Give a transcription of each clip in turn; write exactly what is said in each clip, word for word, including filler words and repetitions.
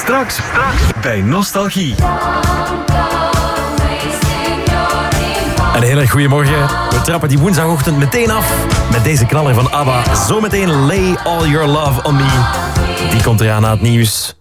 Straks, straks bij Nostalgie. Een hele goede morgen. We trappen die woensdagochtend meteen af met deze knaller van ABBA. Zometeen Lay All Your Love On Me. Die komt eraan na het nieuws.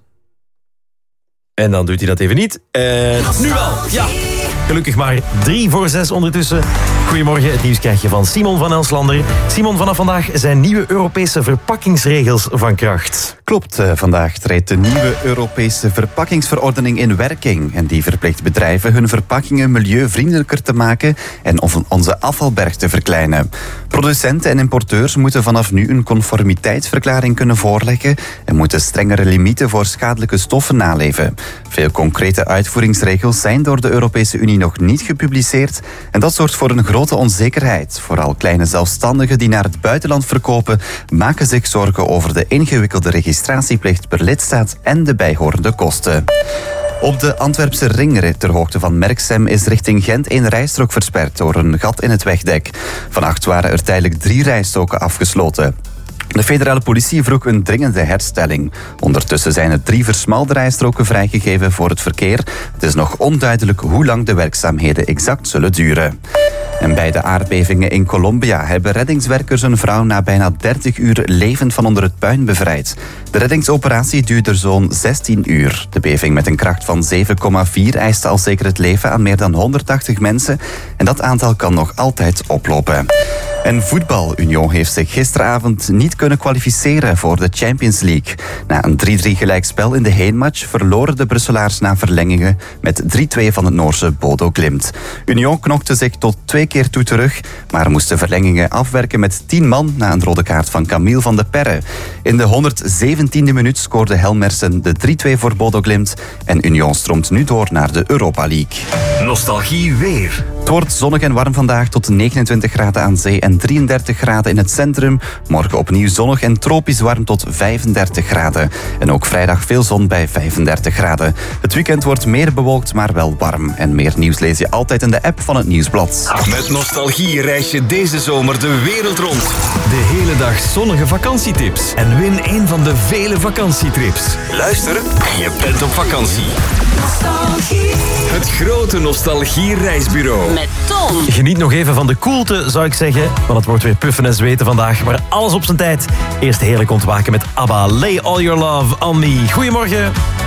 En dan doet hij dat even niet. En nu wel, ja. Gelukkig maar drie voor zes ondertussen. Goedemorgen, het nieuws krijg je van Simon van Elslander. Simon, vanaf vandaag zijn nieuwe Europese verpakkingsregels van kracht. Klopt, uh, vandaag treedt de nieuwe Europese verpakkingsverordening in werking. En die verplicht bedrijven hun verpakkingen milieuvriendelijker te maken en onze afvalberg te verkleinen. Producenten en importeurs moeten vanaf nu een conformiteitsverklaring kunnen voorleggen en moeten strengere limieten voor schadelijke stoffen naleven. Veel concrete uitvoeringsregels zijn door de Europese Unie nog niet gepubliceerd en dat zorgt voor een grote onzekerheid. Vooral kleine zelfstandigen die naar het buitenland verkopen maken zich zorgen over de ingewikkelde registratieplicht per lidstaat en de bijhorende kosten. Op de Antwerpse ringrit ter hoogte van Merksem is richting Gent één rijstrook versperd door een gat in het wegdek. Vannacht waren er tijdelijk drie rijstroken afgesloten. De federale politie vroeg een dringende herstelling. Ondertussen zijn er drie versmalde rijstroken vrijgegeven voor het verkeer. Het is nog onduidelijk hoe lang de werkzaamheden exact zullen duren. En bij de aardbevingen in Colombia hebben reddingswerkers een vrouw na bijna dertig uur levend van onder het puin bevrijd. De reddingsoperatie duurde zo'n zestien uur. De beving met een kracht van zeven komma vier eiste al zeker het leven aan meer dan honderdtachtig mensen. En dat aantal kan nog altijd oplopen. En voetbal. Union heeft zich gisteravond niet kunnen kwalificeren voor de Champions League. Na een drie-drie gelijkspel in de heenmatch verloren de Brusselaars na verlengingen met drie-twee van het Noorse Bodo Glimt. Union knokte zich tot twee keer toe terug, maar moest de verlengingen afwerken met tien man na een rode kaart van Camille van de Perre. In de honderdzeventiende minuut scoorde Helmersen de drie-twee voor Bodo Glimt en Union stroomt nu door naar de Europa League. Nostalgie weer. Het wordt zonnig en warm vandaag tot negenentwintig graden aan zee en drieëndertig graden in het centrum. Morgen opnieuw zonnig en tropisch warm tot vijfendertig graden. En ook vrijdag veel zon bij vijfendertig graden. Het weekend wordt meer bewolkt, maar wel warm. En meer nieuws lees je altijd in de app van het Nieuwsblad. Met Nostalgie reis je deze zomer de wereld rond. De hele dag zonnige vakantietips. En win een van de vele vakantietrips. Luister en je bent op vakantie. Nostalgie. Het grote Nostalgie reisbureau. Met Tom. Geniet nog even van de koelte, zou ik zeggen. Want het wordt weer puffen en zweten vandaag. Maar alles op zijn tijd. Eerst heerlijk ontwaken met ABBA. Lay All Your Love On Me. Goedemorgen.